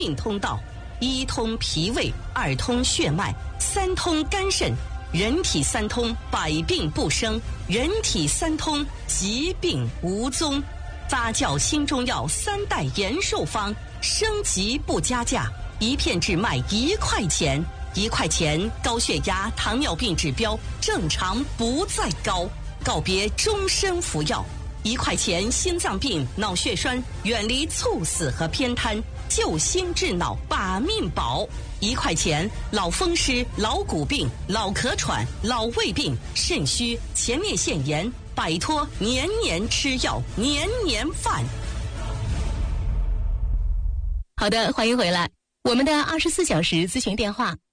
病通道，一通脾胃，二通血脉，三通肝肾。人体三通，百病不生；人体三通，疾病无踪。发酵新中药3代延寿方，升级不加价，一片只卖1块钱。1块钱，高血压、糖尿病指标正常不再高，告别终身服药。1块钱，心脏病、脑血栓远离猝死和偏瘫，救心治脑，把命保。1块钱，老风湿、老骨病、老咳喘、老胃病、肾虚、前列腺炎，摆脱年年吃药、年年犯。 好的，欢迎回来。我们的24小时咨询电话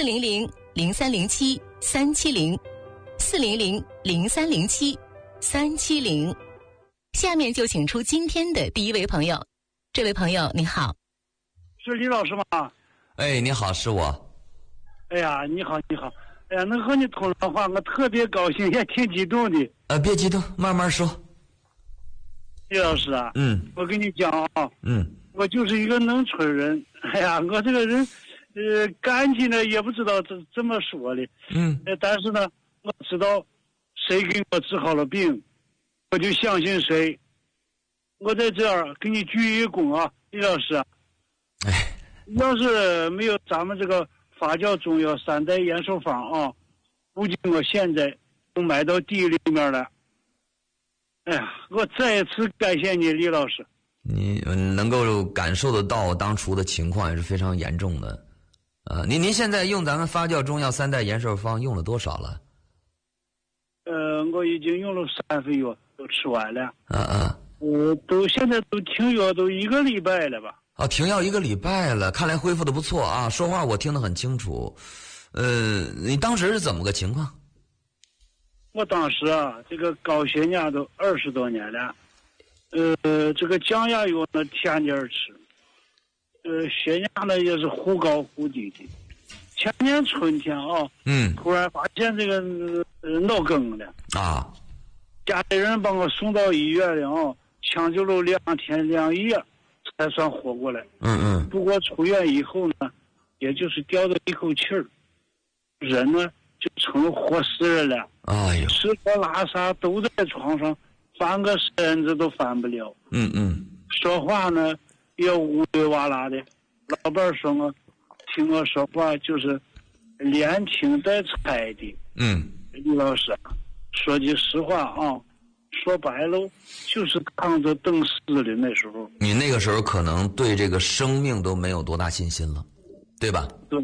400-0307-370，400-0307-370。下面就请出今天的第一位朋友。这位朋友你好。 是李老师吗？ 哎，你好，是我。 哎呀，你好，你好。哎呀，能和你通上话，我特别高兴，也挺激动的。 别激动，慢慢说。 李老师啊，我跟你讲啊，我就是一个农村人。哎呀，我这个人，干净呢也不知道怎么说的。但是呢，我知道谁给我治好了病，我就相信谁。我在这儿给你鞠一躬啊，李老师。要是没有咱们这个发酵中药3代延寿方啊，估计我现在都埋到地里面了。哎呀，我再一次感谢你，李老师。 你能够感受得到当初的情况也是非常严重的。您现在用咱们发酵中药3代延寿方用了多少了？ 我已经用了3份药，都吃完了。现在都停药都1个礼拜了吧？ 停药1个礼拜了，看来恢复的不错啊！说话我听得很清楚。你当时是怎么个情况？ 我当时啊，这个高血压都20多年了，这个降压药呢天天吃，血压呢也是忽高忽低的。前年春天啊，突然发现这个脑梗了啊， 家里人把我送到医院了啊，抢救了2天2夜。才算活过来。不过出院以后呢，也就是吊着一口气儿，人呢就成了活死人了。吃喝拉撒都在床上，翻个身子都翻不了。说话呢也乌里哇啦的。老伴说我听我说话就是连听带猜的。李老师，说句实话啊。说白了，就是扛着等死的那时候。 你那个时候可能对这个生命都没有多大信心了，对吧？ 对。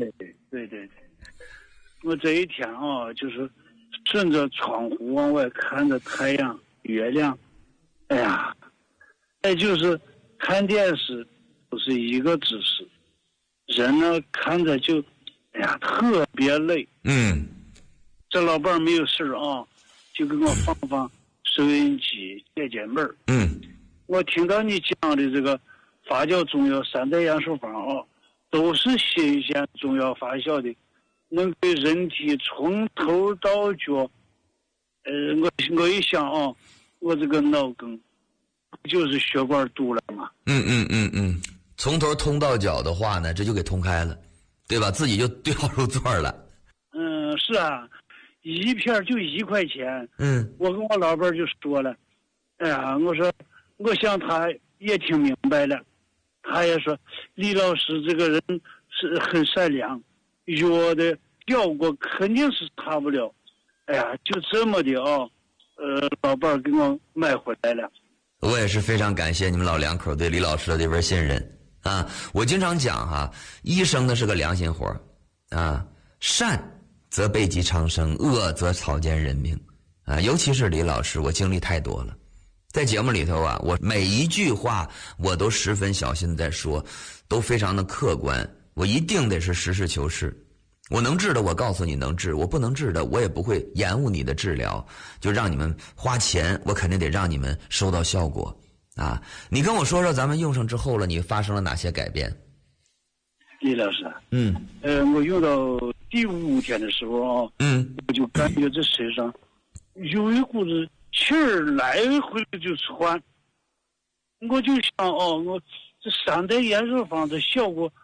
我这一天啊，就是顺着窗户往外看着太阳、月亮，哎呀，再就是看电视，都是一个姿势。人呢，看着就，哎呀，特别累。这老伴没有事啊，就给我放收音机解闷儿。我听到你讲的这个发酵中药3代延寿方啊，都是新鲜中药发酵的，能给人体从头到脚。我一想啊，我这个脑梗就是血管堵了嘛。 从头通到脚的话呢，这就给通开了，对吧？自己就对号入座了。 是啊。一片就1块钱。我跟我老伴就说了，哎呀，我说我想他也听明白了，他也说李老师这个人是很善良，药的效果肯定是差不了。哎呀，就这么的啊，老伴给我买回来了。 我也是非常感谢你们老两口对李老师的这份信任啊！我经常讲哈，医生呢是个良心活啊，善则备极长生，恶则草菅人命啊！尤其是李老师，我经历太多了，在节目里头啊，我每一句话我都十分小心的在说，都非常的客观，我一定得是实事求是。我能治的我告诉你能治，我不能治的我也不会延误你的治疗，就让你们花钱，我肯定得让你们收到效果啊！你跟我说说咱们用上之后了，你发生了哪些改变？ 李老师，我用到第5天的时候啊，我就感觉这身上有一股子气儿来回就窜，我就想我这3代延寿方的效果